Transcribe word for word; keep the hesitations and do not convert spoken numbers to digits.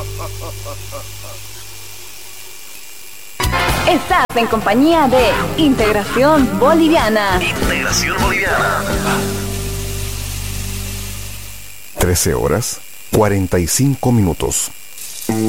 Estás en compañía de Integración Boliviana. Integración Boliviana. trece horas, cuarenta y cinco minutos.